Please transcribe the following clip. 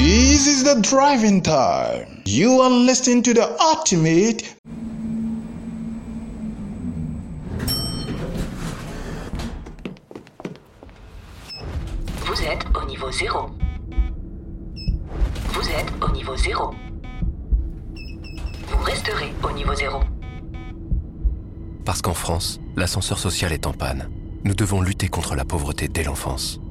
This is the driving time. You are listening to the ultimate. Vous êtes au niveau 0. Vous êtes au niveau 0. Vous resterez au niveau 0. Parce qu'en France, l'ascenseur social est en panne. Nous devons lutter contre la pauvreté dès l'enfance.